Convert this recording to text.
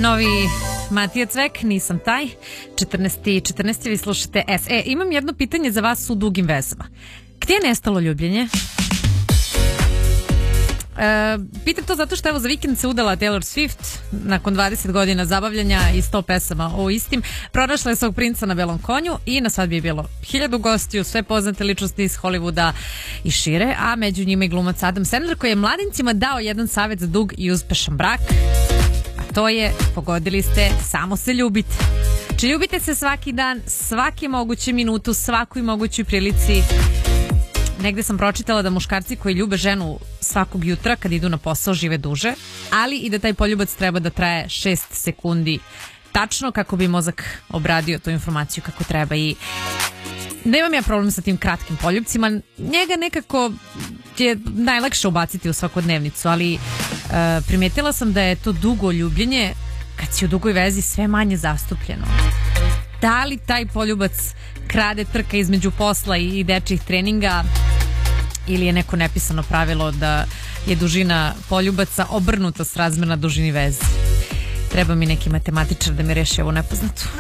Novi Matija Cvek, nisam taj. 14. vi slušate S. Imam jedno pitanje za vas u dugim vezama. Gdje je nestalo ljubljenje? Pitam to zato što evo za vikend se udala Taylor Swift nakon 20 godina zabavljanja i 100 pesama o istim. Pronašla je svog princa na belom konju i na svadbi je bilo 1000 gostiju, sve poznate ličnosti iz Hollywooda i šire, a među njima i glumac Adam Sandler koji je mladincima dao jedan savjet za dug i uspešan brak, a to je, pogodili ste, samo se ljubite. Znači ljubite se svaki dan, svaki mogući minutu, svakoj mogućoj prilici. Negde sam pročitala da muškarci koji ljube ženu svakog jutra kad idu na posao žive duže, ali i da taj poljubac treba da traje 6 sekundi tačno kako bi mozak obradio tu informaciju kako treba. I nemam ja problem sa tim kratkim poljubcima, njega nekako je najlakše ubaciti u svakodnevnicu, ali primijetila sam da je to dugo ljubljenje, kad si u dugoj vezi, sve manje zastupljeno. Da li taj poljubac krade trka između posla i dečjih treninga, ili je neko nepisano pravilo da je dužina poljubaca obrnuta srazmerna dužini veze? Treba mi neki matematičar da mi reši ovo nepoznato.